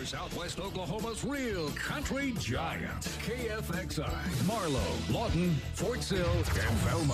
Southwest Oklahoma's real country giant. KFXI, Marlow, Lawton, Fort Sill, and Velma.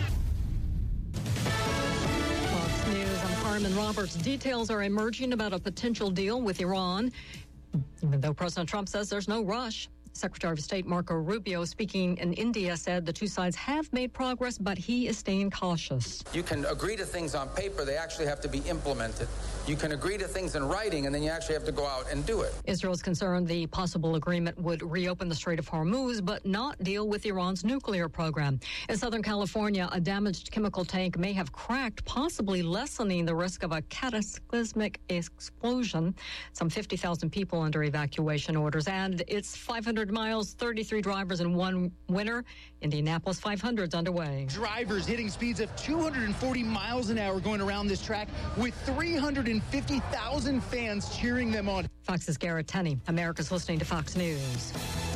Fox News, I'm Carmen Roberts. Details are emerging about a potential deal with Iran, even though President Trump says there's no rush. Secretary of State Marco Rubio, speaking in India, said the two sides have made progress, but he is staying cautious. You can agree to things on paper. They actually have to be implemented. You can agree to things in writing, and then you actually have to go out and do it. Israel is concerned the possible agreement would reopen the Strait of Hormuz, but not deal with Iran's nuclear program. In Southern California, a damaged chemical tank may have cracked, possibly lessening the risk of a cataclysmic explosion. Some 50,000 people under evacuation orders, and it's 500 miles, 33 drivers in one winner. Indianapolis 500's underway. Drivers hitting speeds of 240 miles an hour going around this track with 350,000 fans cheering them on. Fox's Garrett Tenney. America's listening to Fox News.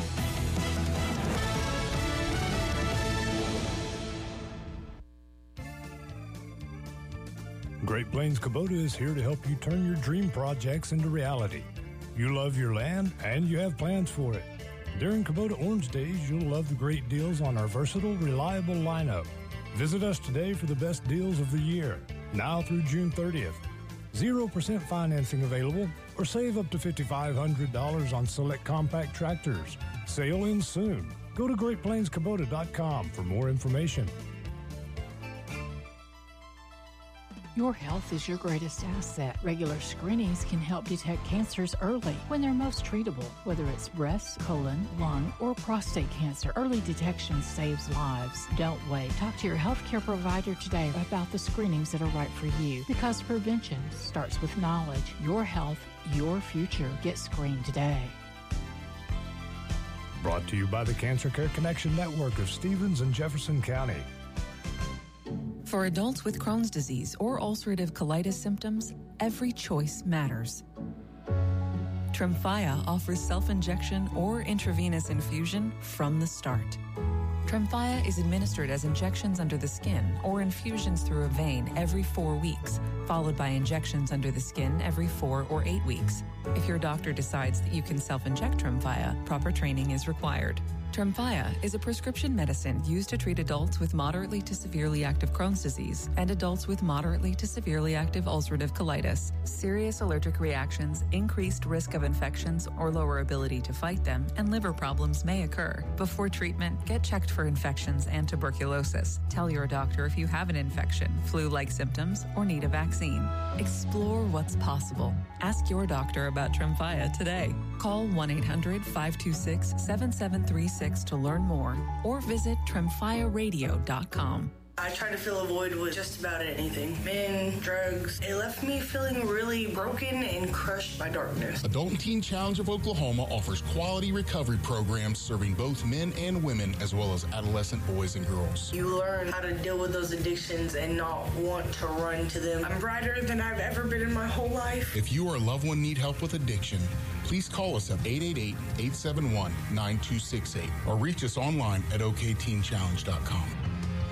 Great Plains Kubota is here to help you turn your dream projects into reality. You love your land and you have plans for it. During Kubota Orange Days, you'll love the great deals on our versatile, reliable lineup. Visit us today for the best deals of the year, now through June 30th. 0% financing available, or save up to $5,500 on select compact tractors. Sale ends soon. Go to GreatPlainsKubota.com for more information. Your health is your greatest asset. Regular screenings can help detect cancers early when they're most treatable. Whether it's breast, colon, lung, or prostate cancer, early detection saves lives. Don't wait. Talk to your healthcare provider today about the screenings that are right for you, because prevention starts with knowledge. Your health, your future. Get screened today. Brought to you by the Cancer Care Connection Network of Stevens and Jefferson County. For adults with Crohn's disease or ulcerative colitis symptoms, every choice matters. Tremfya offers self-injection or intravenous infusion from the start. Tremfya is administered as injections under the skin or infusions through a vein every 4 weeks, followed by injections under the skin every 4 or 8 weeks. If your doctor decides that you can self-inject Tremfya, proper training is required. Tremfya is a prescription medicine used to treat adults with moderately to severely active Crohn's disease and adults with moderately to severely active ulcerative colitis. Serious allergic reactions, increased risk of infections or lower ability to fight them, and liver problems may occur. Before treatment, get checked for infections and tuberculosis. Tell your doctor if you have an infection, flu-like symptoms, or need a vaccine. Explore what's possible. Ask your doctor about Tremfya today. Call 1-800-526-7736 to learn more, or visit TremfyaRadio.com. I tried to fill a void with just about anything. Men, drugs. It left me feeling really broken and crushed by darkness. Adult and Teen Challenge of Oklahoma offers quality recovery programs serving both men and women, as well as adolescent boys and girls. You learn how to deal with those addictions and not want to run to them. I'm brighter than I've ever been in my whole life. If you or a loved one need help with addiction, please call us at 888-871-9268 or reach us online at OKTeenChallenge.com.